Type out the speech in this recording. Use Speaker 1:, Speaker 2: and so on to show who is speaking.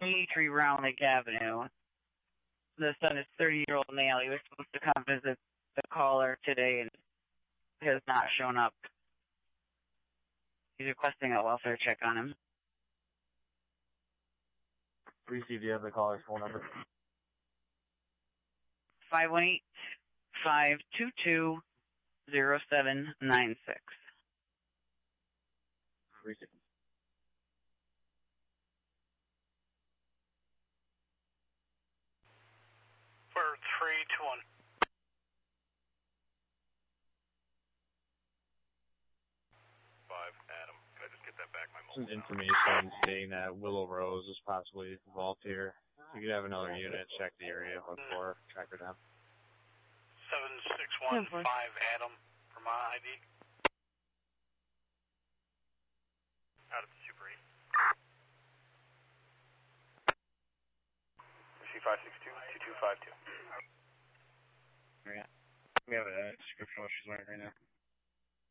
Speaker 1: 83 Round Lake Avenue. The son is 30-year-old male. He was supposed to come visit the caller today and has not shown up. He's requesting a welfare check on him.
Speaker 2: Receive, do you have the caller's phone number?
Speaker 1: 518-522-0796.
Speaker 2: Receive.
Speaker 3: For 321. Adam, can I just get that back?
Speaker 2: Some information stating that Willow Rose is possibly involved here. You could have another unit check the area before track her down.
Speaker 3: 7615 Adam, Vermont ID. Out of the Super 8. C562-2252.
Speaker 2: Yeah. We have a description of what she's wearing right now.